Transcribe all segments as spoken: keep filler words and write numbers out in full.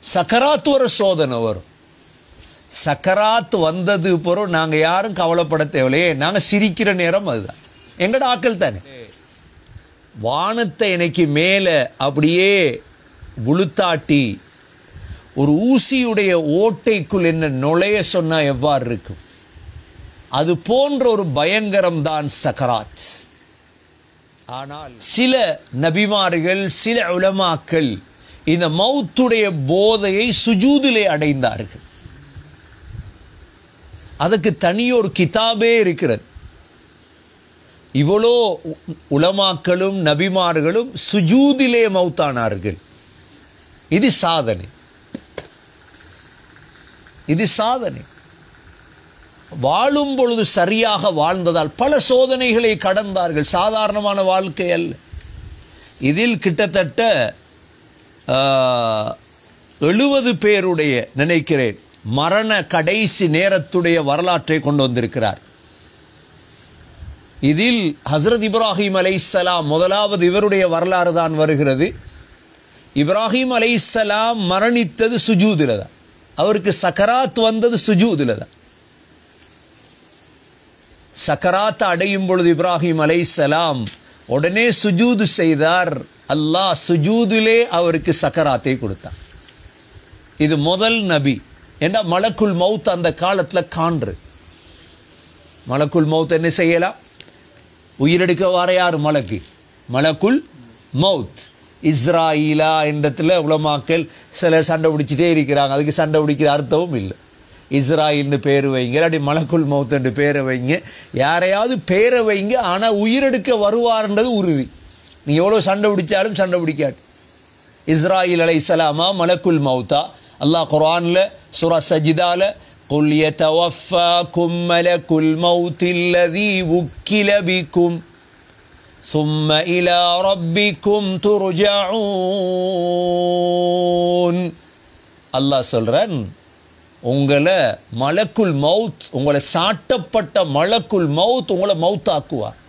சக்கராத்து ஒரு சோதனை வரும். சக்கராத் வந்தது பிறகு நாங்கள் யாரும் கவலைப்பட தேவையில்லையே, நாங்கள் சிரிக்கிற நேரம் அதுதான். எங்கட ஆக்கள் தானே. வானத்தை எனக்கு மேலே அப்படியே புளுத்தாட்டி ஒரு ஊசியுடைய ஓட்டைக்குள் என்ன நுழைய சொன்னால் எவ்வாறு இருக்கும், அது போன்ற ஒரு பயங்கரம் தான் சக்கராத். ஆனால் சில நபிமார்கள், சில உலமாக்கள் இந்த மௌத்துடைய போதையை சுஜூதிலே அடைந்தார்கள். அதுக்கு தனியொரு கிதாபே இருக்கிறது. இவ்வளோ உலமாக்களும் நபிமார்களும் சுஜூதிலே மௌத்தானார்கள். இது சாதனை, இது சாதனை. வாழும் பொழுது சரியாக வாழ்ந்ததால் பல சோதனைகளை கடந்தார்கள். சாதாரணமான வாழ்க்கை அல்ல. இதில் கிட்டத்தட்ட எழுபது பேருடைய நினைக்கிறேன் மரண கடைசி நேரத்துடைய வரலாற்றை கொண்டு வந்திருக்கிறார். இதில் ஹஸ்ரத் இப்ராஹிம் அலைஹிஸ்ஸலாம் முதலாவது இவருடைய வரலாறு தான் வருகிறது. இப்ராஹிம் அலைஹிஸ்ஸலாம் மரணித்தது சுஜூதில் தான். அவருக்கு சக்கராத் வந்தது சுஜூதில் தான். சக்கராத் அடையும் பொழுது இப்ராஹிம் அலைஹிஸ்ஸலாம் உடனே சுஜூது செய்தார். அல்லாஹ் சுஜூதிலே அவருக்கு சக்கராத்தை கொடுத்தார். இது முதல் நபி. ஏன்னா மலக்குல் மௌத் அந்த காலத்தில் காண்று. மலக்குல் மௌத் என்ன செய்யலாம்? உயிரெடுக்க வர யார்? மலக்கு, மலக்குல் மௌத். இஸ்ராயிலா என்றத்தில் உலமாக்கள் சிலர் சண்டை பிடிச்சிட்டே இருக்கிறாங்க. அதுக்கு சண்டை பிடிக்கிற அர்த்தமும் இல்லை. இஸ்ராயில்னு பேர் வைங்க, இல்லாட்டி மலக்குல் மௌத் என்று பேரை வைங்க, யாரையாவது பேரை வைங்க. ஆனால் உயிரெடுக்க வருவார்ன்றது உறுதி. நீங்கள் எவ்வளோ சண்டை பிடிச்சாலும் சண்டை பிடிக்காது. இஸ்ராயில் அலைஹிஸ்ஸலாமா மலக்குல் மௌத்தா? அல்லாஹ் குர்ஆனில் சூரா சஜிதால குல் யதவஃபாக்கும் மலக்குல் மௌத்தில்லதீ உக்கில பிக்கும் சும்ம இலா ரப்பிக்கும் துர்ஜஊன். அல்லாஹ் சொல்றான், உங்களை மலக்குல் மௌத், உங்களை சாட்டப்பட்ட மலக்குல் மௌத் உங்களை மௌத்தாக்குவார்.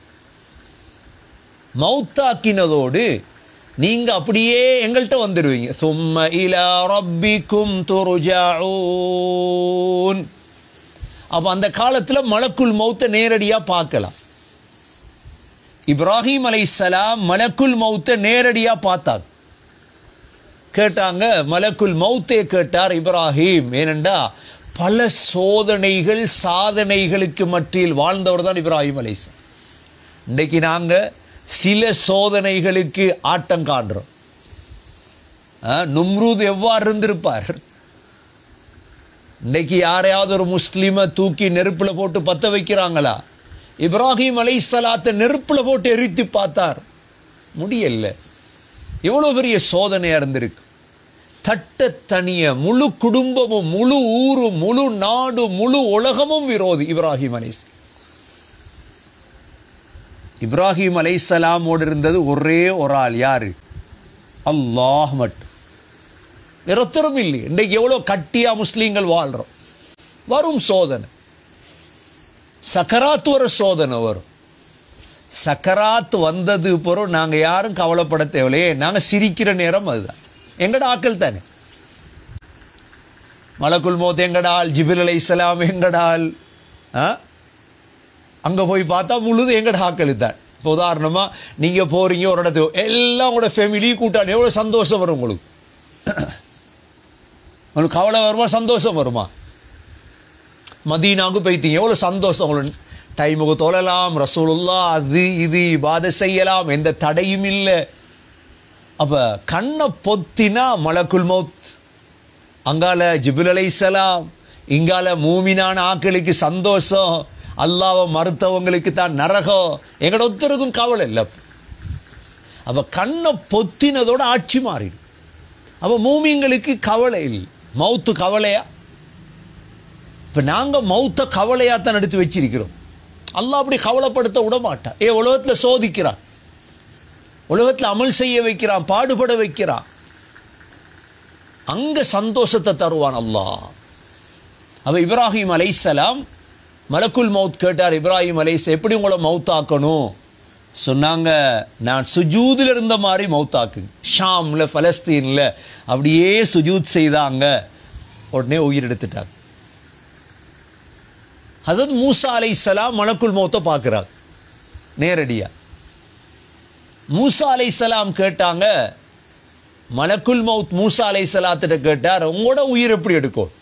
மௌத்தாக்கினதோடு நீங்க அப்படியே எங்கள்கிட்ட வந்துடுவீங்க. சும்ம இலா ரப்பிக்கும் துர்ஜஊன். அப்ப அந்த காலத்தில் மலக்குல் மௌத்தை நேரடியாக பார்க்கலாம். இப்ராஹிம் அலைஹிஸ்ஸலாம் மலக்குல் மௌத்தை நேரடியாக பார்த்தாங்க. கேட்டாங்க, மலக்குல் மௌத்தே கேட்டார் இப்ராஹிம். ஏனென்றா பல சோதனைகள் சாதனைகளுக்கு மத்தியில் வாழ்ந்தவர் தான் இப்ராஹிம் அலைஹிஸ்ஸலாம். இன்றைக்கு நாங்கள் சில சோதனைகளுக்கு ஆட்டம் காண்றோம். நும்ரூத் எவ்வாறு இருந்திருப்பார்? இன்றைக்கு யாரையாவது ஒரு முஸ்லிமை தூக்கி நெருப்பில் போட்டு பற்ற வைக்கிறாங்களா? இப்ராஹிம் அலைஹிஸ்ஸலாத்தை நெருப்பில் போட்டு எரித்து பார்த்தார், முடியல. எவ்வளோ பெரிய சோதனையாக இருந்திருக்கு. தட்ட தனிய முழு குடும்பமும், முழு ஊரும், முழு நாடு, முழு உலகமும் விரோதி இப்ராஹிம் அலைஹிஸ்ஸலாம். இப்ராஹிம் அலைஹிஸ்ஸலாமோடு இருந்தது ஒரே ஒரு ஆள். யாரு? அல்லாஹ் மட்டும். வேறொத்தரும் இல்லை. இன்றைக்கு எவ்வளோ கட்டியா முஸ்லீம்கள் வாழ்கிறோம். வரும் சோதனை, சக்கராத்து ஒரு சோதனை வரும். சக்கராத் வந்தது பிறகு நாங்கள் யாரும் கவலைப்பட தேவையில்லையே, நாங்கள் சிரிக்கிற நேரம் அதுதான். எங்கட ஆக்கள் தானே. மலக்குல் மௌத் எங்கடால், ஜிப்ரீல் அலைஹிஸ்ஸலாம் எங்கடால். அங்கே போய் பார்த்தா முழுது எங்கட ஆக்கள் தான். இப்போ உதாரணமாக நீங்கள் போகிறீங்க ஒரு இடத்துக்கு, எல்லாம் உங்களோட ஃபேமிலி கூட்டாளி, எவ்வளோ சந்தோஷம் வரும் உங்களுக்கு. உங்களுக்கு கவலை வருமா, சந்தோஷம் வருமா? மதீனாவுக்கு போய்த்தீங்க, எவ்வளோ சந்தோஷம் உங்களுக்கு. டைமுக்கு தொழலாம், ரசூலுல்லாஹ் அது இது இபாதத் செய்யலாம், எந்த தடையும் இல்லை. அப்போ கண்ணை பொத்தினா மலக்குல் மௌத், அங்கால ஜிப்ரீல் அலைஹிஸ்ஸலாம், இங்கால மூமினான ஆக்களுக்கு சந்தோஷம், அல்லாஹ்வை மறுத்தவங்களுக்கு தான் நரகம். எங்களோட ஒருத்தருக்கும் கவலை இல்லை. அப்போ கண்ணை பொத்தினதோட ஆட்சி மாறிடும். அப்போ மூமிங்களுக்கு கவலை இல்லை. மௌத்து கவலையா? இப்போ நாங்கள் மௌத்த கவலையாத்தான் எடுத்து வச்சிருக்கிறோம். அல்லாஹ் அப்படி கவலைப்படுத்த விட மாட்டான். ஏ உலகத்தில் சோதிக்கிறான், உலகத்தில் அமல் செய்ய வைக்கிறான், பாடுபட வைக்கிறான். அங்கே சந்தோஷத்தை தருவான் அல்லாஹ். அப்போ இப்ராஹிம் அலைஹிஸ்ஸலாம் மலக்குல் மௌத் கேட்டார். இப்ராஹிம் அலைஹிஸ்ஸலாம், எப்படி உங்களை மௌத்தாக்கணும்? சொன்னாங்க, நான் சுஜூதில் இருந்த மாதிரி மௌத்தாக்கு. ஷாம்ல பலஸ்தீனில் அப்படியே சுஜூத் செய்தாங்க, உடனே உயிர் எடுத்துட்டாங்க. ஹஸரத் மூசா அலைஹிஸ்ஸலாம் மலக்குல் மௌத்தை பார்க்குறாங்க நேரடியாக. மூசா அலைஹிஸ்ஸலாம் கேட்டாங்க, மலக்குல் மௌத் மூசா அலைஹிஸ்ஸலாத்திட்ட கேட்டார், உங்களோட உயிர் எப்படி எடுக்கும்?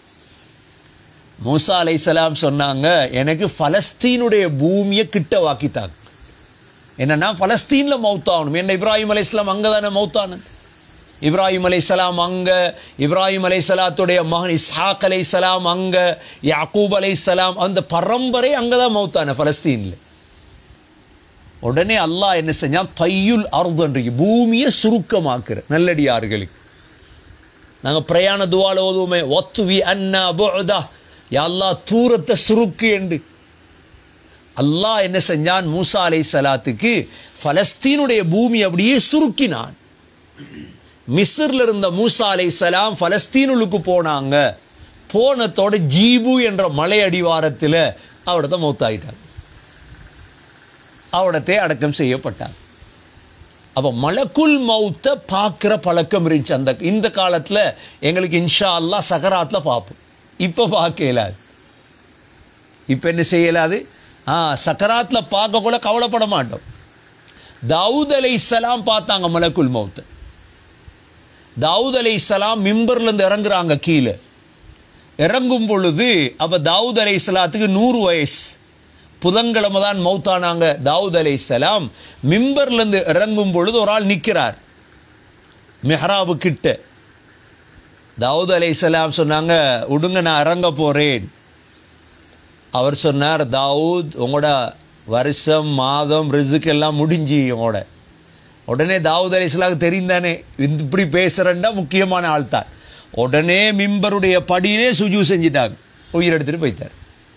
மூசா அலைஹிஸ்ஸலாம் சொன்னாங்க, எனக்கு பலஸ்தீனுடைய பூமியை கிட்ட வாக்கித்தாங்க. என்னன்னா பலஸ்தீனில் மௌத்தாகணும். என்ன இப்ராஹிம் அலைஹிஸ்ஸலாம் அங்கே தானே மௌத்தானது. இப்ராஹிம் அலைஹிஸ்ஸலாம் அங்கே, இப்ராஹிம் அலைஹிஸ்ஸலாத்துடைய மகன் இஸ்ஹாக் அலைஹிஸ்ஸலாம் அங்கே, யாக்கூப் அலைஹிஸ்ஸலாம் அந்த பரம்பரை அங்கே தான் மௌத்தான பலஸ்தீனில். உடனே அல்லாஹ் என்ன செஞ்சான், தையுல் அர்தன்று பூமியை சுருக்கமாக்குற நல்லடியார்களுக்கு. நாங்கள் பிரயாண துவால ஓதுவோமே, ஒத்துவி அன்னா புஅதா, யா அல்லாஹ் தூரத்தை சுருக்கு என்று. அல்லாஹ் என்ன செஞ்சான், மூசா அலைஹிஸ்ஸலாத்துக்கு பலஸ்தீனுடைய பூமி அப்படியே சுருக்கினான். மிஸ்ரில் இருந்த மூசா அலைஹிஸ்ஸலாம் பலஸ்தீனுக்கு போனாங்க. போனத்தோட ஜீபு என்ற மலை அடிவாரத்தில் அவடத்தை மௌத்தாயிட்டாங்க, அவடத்தை அடக்கம் செய்யப்பட்டார். அப்போ மலக்குல் மௌத்தை பார்க்குற பழக்கம் இருந்துச்சு அந்த இந்த காலத்தில். எங்களுக்கு இன்ஷா அல்லாஹ் சகராத்தில் பார்ப்போம், இப்போ பார்க்க இயலாது. இப்போ என்ன செய்யலாது, ஆ சக்கராத்தில் பார்க்க கூட கவலைப்பட மாட்டோம். தாவூத் அலைஹிஸ்ஸலாம் பார்த்தாங்க மலக்குல் மௌத்தை. தாவூத் அலைஹிஸ்ஸலாம் மிம்பர்லேருந்து இறங்குறாங்க கீழே. இறங்கும் பொழுது அப்போ தாவூத் அலைஹிஸ்ஸலாத்துக்கு நூறு வயசு, புதன்கிழமை தான் மௌத்தானாங்க. தாவூத் அலைஹிஸ்ஸலாம் மிம்பர்லேருந்து இறங்கும் பொழுது ஒரு ஆள் நிற்கிறார் மெஹ்ராபு கிட்ட. தாவூத் அலைஹிஸ்ஸலாம் சொன்னாங்க, விடுங்க நான் இறங்க போகிறேன். அவர் சொன்னார், தாவூத் உங்களோட வருஷம் மாதம் ரிசுக்கு எல்லாம் முடிஞ்சு உங்களோட. உடனே தாவூத் அலைஹிஸ்ஸலாமுக்கு தெரிந்தானே இப்படி பேசுகிறேன்னா முக்கியமான ஆள் தான். உடனே மிம்பருடைய படியிலே சுஜூ செஞ்சிட்டாங்க, உயிர் எடுத்துட்டு போய்த்தார்.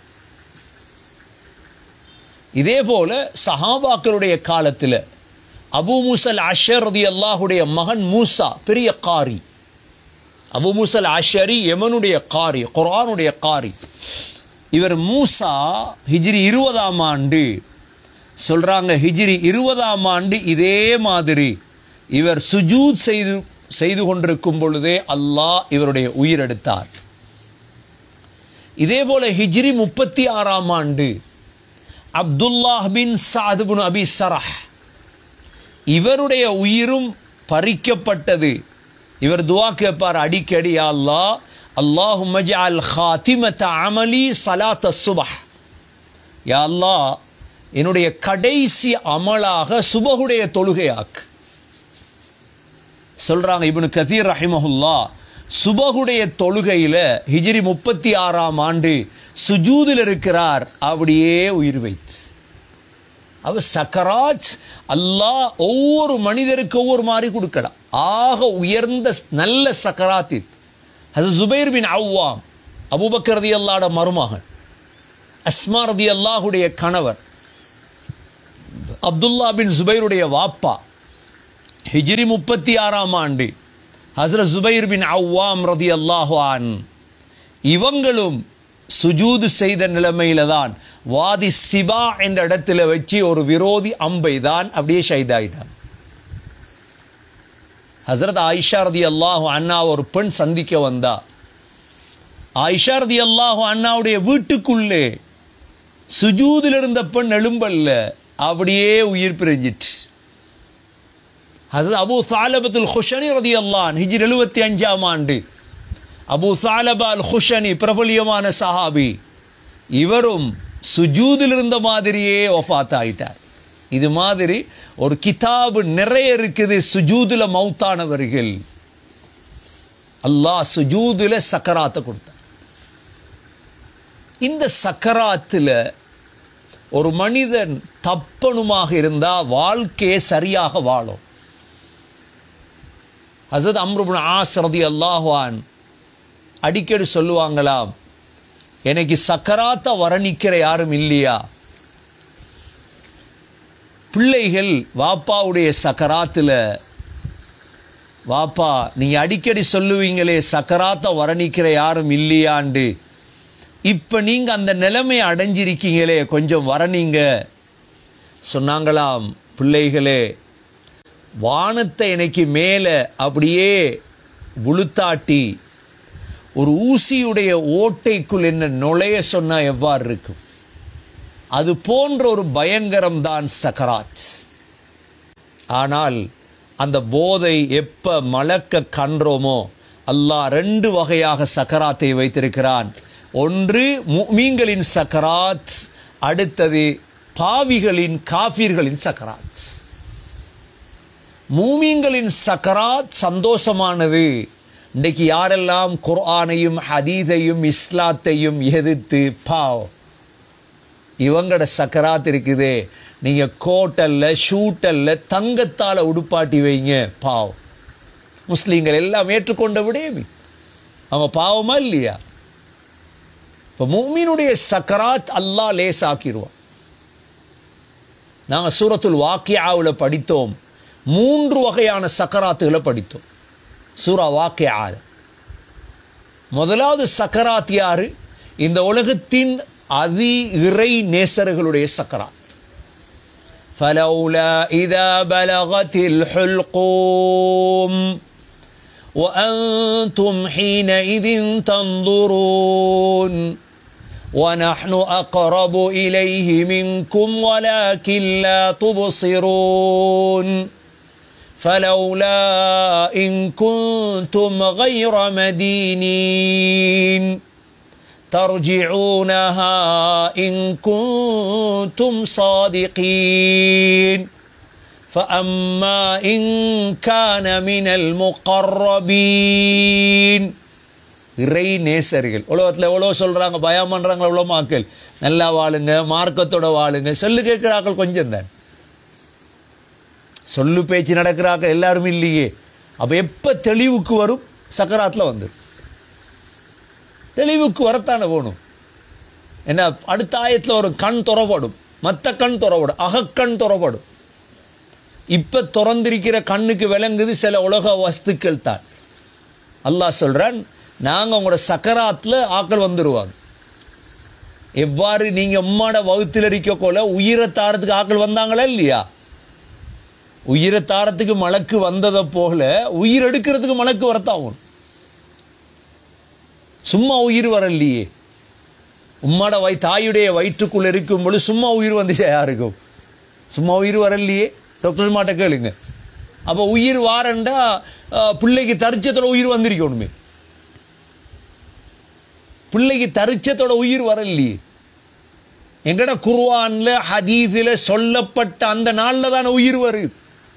இதே போல சஹாபாக்களுடைய காலத்தில் அபூ மூஸல் அஷ்அரி ரலியல்லாஹுடைய மகன் மூசா பெரிய காரி. அபூ மூஸல் அஷ்அரி யமனுடைய காரி, குர்ஆனுடைய காரி. இவர் மூசா ஹிஜ்ரி இருபதாம் ஆண்டு சொல்றாங்க, ஹிஜ்ரி இருபதாம் ஆண்டு இதே மாதிரி இவர் சுஜூத் செய்து செய்து கொண்டிருக்கும் பொழுதே அல்லாஹ் இவருடைய உயிர் எடுத்தார். இதே போல ஹிஜ்ரி முப்பத்தி ஆறாம் ஆண்டு அப்துல்லாஹ் பின் சஅத் பின் அபி ஸரஹ் இவருடைய உயிரும் பறிக்கப்பட்டது. இவர் துஆ கேட்பார் அடிக்கடி, யா அல்லாஹ் அல்லாஹும்ம ஜஅல் காத்திமத அமலி ஸலாத்த சுபஹ், யா அல்லாஹ் என்னுடைய கடைசி அமலாக சுபஹுடைய தொழுகையாக்கு. சொல்றாங்க இப்னு கதீர் ரஹிமஹுல்லாஹ், சுபஹுடைய தொழுகையில் ஹிஜ்ரி முப்பத்தி ஆறாம் ஆண்டு சுஜூதில் இருக்கிறார், அப்படியே உயிர் வைத்து. அவர் சக்கராத் அல்லாஹ் ஒவ்வொரு மனிதருக்கு ஒவ்வொரு மாதிரி கொடுக்கலாம். ஆக உயர்ந்த நல்ல சக்கராத் அது ஜுபைர் பின் அவ்வாம், அபூபக்கர் ரலியல்லாஹு மருமகன், அஸ்மா ரலியல்லாஹுடைய கணவர், அப்துல்லா பின் ஜுபைருடைய வாப்பா. ஹிஜ்ரி முப்பத்தி ஆறாம் ஆண்டு ஹஸ்ரத் ஜுபைர் பின் அவ்வாம் ரலியல்லாஹு அன்ஹு இவங்களும் சுஜூது செய்த நிலைமையில தான் வாதி சிபா என்ற இடத்துல வச்சு ஒரு விரோதி அம்பை தான் அப்படியே ஷஹீதாயிட்டான். ஹஸ்ரத் ஆயிஷா ரலியல்லாஹு அன்ஹா ஒரு பெண் சந்திக்க வந்தா. ஆயிஷா ரலியல்லாஹு அன்ஹாவுடைய வீட்டுக்குள்ளே சுஜூதில் இருந்த பெண் எழும்பல்ல, அப்படியே உயிர் பிரிஞ்சிட்டு. ஹஸ்ரத் அபூ சாலபத்துல் குஷனி ரலியல்லாஹு அன்ஹு ஹிஜ்ரி எழுபத்தி அஞ்சாம் ஆண்டு அபூ சாலபா அல் குஷனி பிரபலியமான சஹாபி, இவரும் சுஜூதில் இருந்த மாதிரியே வஃபாத் ஆயிட்டார். இது மாதிரி ஒரு கிதாபு நிறைய இருக்குது சுஜூதுல மௌத்தானவர்கள். அல்லாஹ் சுஜூதுல சக்கராத்தை கொடுத்தார். இந்த சக்கராத்தில் ஒரு மனிதன் தப்பணுமாக இருந்தால் வாழ்க்கையை சரியாக வாழும். ஹஸரத் அம்ர் இப்னு ஆஸ் ரலியல்லாஹு அன்ஹு அடிக்கடி சொல்லுவாங்களாம், எனக்கு சக்கராத்தை வர்ணிக்கிற யாரும் இல்லையா? பிள்ளைகள் வாப்பாவுடைய சக்கராத்தில், வாப்பா நீங்கள் அடிக்கடி சொல்லுவீங்களே சக்கராத்தை வர்ணிக்கிற யாரும் இல்லையாண்டு, இப்போ நீங்கள் அந்த நிலைமையை அடைஞ்சிருக்கீங்களே கொஞ்சம் வர்ணிங்க. சொன்னாங்களாம், பிள்ளைகளே, வானத்தை எனக்கு மேலே அப்படியே உளுத்தாட்டி ஒரு ஊசியுடைய ஓட்டைக்குள் என்ன நுழைய சொன்னால் எவ்வாறு இருக்கும்? அது போன்ற ஒரு பயங்கரம்தான் சக்கராத். ஆனால் அந்த போதை எப்போ மலக்க கன்றோமோ, அல்லாஹ் ரெண்டு வகையாக சக்கராத்தை வைத்திருக்கிறான். ஒன்று முஃமின்களின் சக்கராத், அடுத்தது பாவிகளின் காஃபிர்களின் சக்கராத். முஃமின்களின் சக்கராத் சந்தோஷமானது. இன்றைக்கு யாரெல்லாம் குர்ஆனையும் ஹதீஸையும் இஸ்லாத்தையும் எதிர்த்து பாவ் இவங்களோட சக்கராத் இருக்குதே, நீங்கள் கோட்டல்ல ஷூட்டல்ல தங்கத்தால் உடுப்பாட்டி வைங்க, பாவ். முஸ்லீம்கள் எல்லாம் ஏற்றுக்கொண்ட விடயமே, அவங்க பாவமா இல்லையா? இப்போ முஃமினுடைய சக்கராத் அல்லாஹ் லேசாக்கிடுவான். நாங்கள் சூரத்துல் வாக்கியாவில் படித்தோம், மூன்று வகையான சக்கராத்துகளை படித்தோம் சூரா வாக்கியா. முதலாவது சக்கராத் யாரு? இந்த உலகத்தின் அதி இறை நேசர்களுடைய சக்கராத். فلولا إذا بلغت الحلقوم وأنتم حينئذ تنظرون ونحن أقرب إليه منكم ولكن لا تبصرون فلولا إن كنتم غير مدينين ترجعونها إن كنتم صادقين فأما إن كان من المقربين. இறை நேசர்கள் உலகத்தில் எவ்வளோ சொல்கிறாங்க, பயம் பண்ணுறாங்க, எவ்வளோ மக்கள் நல்லா வாழுங்க, மார்க்கத்தோட வாழுங்க, சொல்லு கேட்குறாக்கள் கொஞ்சம் தான், சொல்லு பேச்சு நடக்கிறாக்கள் எல்லாரும் இல்லையே. அப்போ எப்போ தெளிவுக்கு வரும்? சக்கராத்தில் வந்து தெளிவுக்கு வரத்தானே போகணும். என்ன, அடுத்த ஆயத்தில் ஒரு கண் துறப்படும், மற்ற கண் துறப்படும், அகக்கண் துறப்படும். இப்போ திறந்திருக்கிற கண்ணுக்கு விளங்குது சில உலக வஸ்துக்கள் தான். அல்லாஹ் சொல்கிறான், நாங்கள் உங்களோட சக்கராத்தில் ஆக்கள் வந்துடுவாங்க. எவ்வாறு நீங்கள் உம்மாட வகுத்தில் இருக்கக்கோல உயிரை தாரத்துக்கு ஆக்கள் வந்தாங்களா இல்லையா? உயிரை தாரத்துக்கு மலக்கு வந்ததை போல உயிர் எடுக்கிறதுக்கு மலக்கு வரத்தாகும். சும்மா உயிர் வரலையே. உம்மாட வை தாயுடைய வயிற்றுக்குள்ள இருக்கும் பொழுது சும்மா உயிர் வந்துச்சு யாருக்கும்? சும்மா உயிர் வரலையே. டாக்டர் மாட்ட கேளுங்க. அப்போ உயிர் வாரண்டா பிள்ளைக்கு தரிச்சத்தோட உயிர் வந்திருக்கணுமே. பிள்ளைக்கு தரிச்சத்தோட உயிர் வரலையே. எங்கட குர்ஆன்ல ஹதீஸில் சொல்லப்பட்ட அந்த நாளில் தானே உயிர் வருது,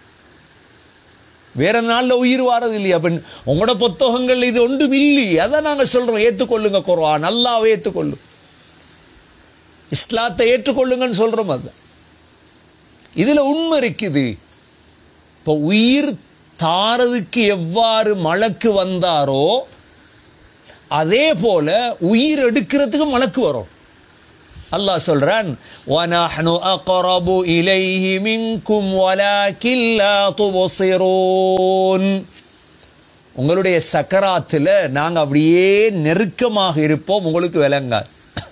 வேற நாளில் உயிர் வாரது இல்லையா? அப்ப உங்களோட புத்தகங்கள் இது ஒன்றும் இல்லையே. அதான் நாங்கள் சொல்கிறோம், ஏற்றுக்கொள்ளுங்க குர்ஆன், அல்லாஹ்வை ஏற்றுக்கொள்ளும், இஸ்லாத்தை ஏற்றுக்கொள்ளுங்கன்னு சொல்கிறோம். அது இதில் உண்மை இருக்குது. இப்போ உயிர் தாரதுக்கு எவ்வாறு மலக்கு வந்தாரோ அதே போல உயிர் எடுக்கிறதுக்கு மலக்கு வரும். அல்லாஹ் சொல்றான், வனஹ்னு அக்ரபு இலைஹி மின்கும் வலாக்கின் லா துப்சிரூன். உங்களுடைய சக்கராத்தில் நாங்கள் அப்படியே நெருக்கமாக இருப்போம், உங்களுக்கு விளங்காது.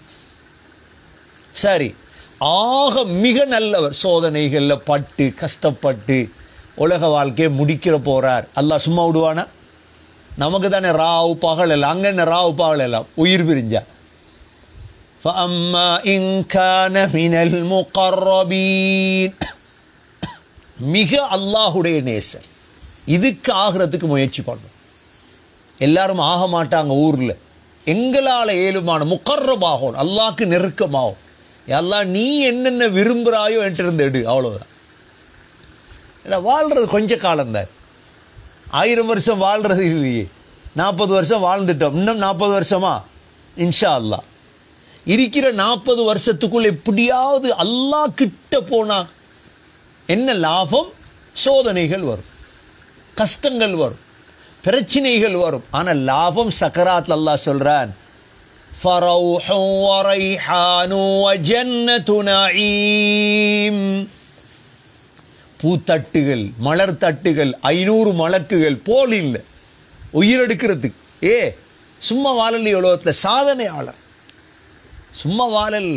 சரி, ஆக மிக நல்லவர் சோதனைகளில் பட்டு கஷ்டப்பட்டு உலக வாழ்க்கையை முடிக்கிற போறார். அல்லாஹ் சும்மா விடுவானா? நமக்கு தானே ராவு பகல் எல்லாம், அங்கே என்ன ராவு பகல் எல்லாம் உயிர் பிரிஞ்சா. فَأَمَّا إِنْ كَانَ مِنَ الْمُقَرَّبِينَ. மிக அல்லாஹுடைய நேசர், இதுக்கு ஆகிறதுக்கு முயற்சி பண்ணும். எல்லாரும் ஆக மாட்டாங்க ஊரில். எங்களால் ஏழுமான முகர்ரபாகும், அல்லாஹ்க்கு நெருக்கமாகும். அல்லாஹ் நீ என்னென்ன விரும்புகிறாயோ என்று எடு, அவ்வளோதான். ஏன்னா வாழ்கிறது கொஞ்ச காலம்தான், ஆயிரம் வருஷம் வாழ்கிறது இல்லையே. நாற்பது வருஷம் வாழ்ந்துட்டோம், இன்னும் நாற்பது வருஷமா இன்ஷா அல்லாஹ். இருக்கிற நாற்பது வருஷத்துக்குள் எப்படியாவது அல்லாஹ் கிட்ட போனா என்ன லாபம்? சோதனைகள் வரும், கஷ்டங்கள் வரும், பிரச்சனைகள் வரும். ஆனால் லாபம் சக்கராத். அல்லாஹ் சொல்றான், ஃபரௌஹு வரைஹானு வஜன்னது நஈம். பூத்தட்டுகள், மலர் தட்டுகள், ஐநூறு மலக்குகள் போல் இல்லை உயிரெடுக்கிறதுக்கு. ஏ சும்மா வாழலை உலகத்தில், சாதனையாளர் சும்மா வாழல.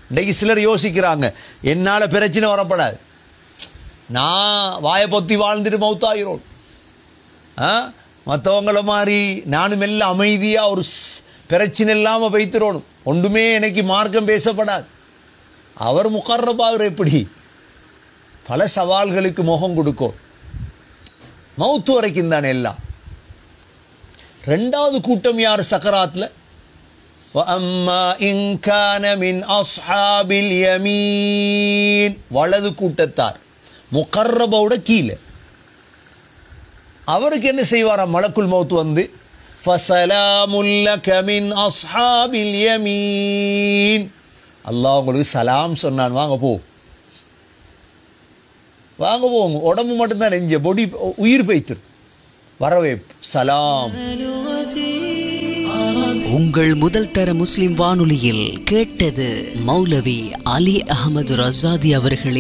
இன்றைக்கு சிலர் யோசிக்கிறாங்க, என்னால் பிரச்சனை வரப்படாது, நான் வாயை பொத்தி வாழ்ந்துட்டு மௌத்தாயிரோம், ஆ மற்றவங்கள மாதிரி நானும் எல்லாம் அமைதியாக ஒரு பிரச்சனை இல்லாமல் வைத்திரோணும், ஒன்றுமே எனக்கு மார்க்கம் பேசப்படாது. அவர் முகர்ரபாவர் எப்படி பல சவால்களுக்கு முகம் கொடுக்கும், மௌத்து வரைக்கும் தானே எல்லாம். ரெண்டாவது கூட்டம் யார் சக்கராத்தில்? وَأَمَّا إِنْ كَانَ مِنْ أَصْحَابِ الْيَمِينِ, வலது கூட்டத்தார், முகர்ரபோட கீழே. அவருக்கு என்ன செய்வாராம் மலக்குல் மௌத் வந்து, فَسَلَامٌ لَكَ مِنْ أَصْحَابِ الْيَمِينِ, அல்லாஹ் உங்களுக்கு சலாம் சொன்னான், வாங்க போ வாங்க போங்க, உடம்பு மட்டும்தான் நெஞ்ச, பொடி உயிர் பைத்திரு வரவே சலாம். உங்கள் முதல் தர முஸ்லிம் வானொலியில் கேட்டது மௌலவி அலி அஹமது ரஸாதி அவர்களின்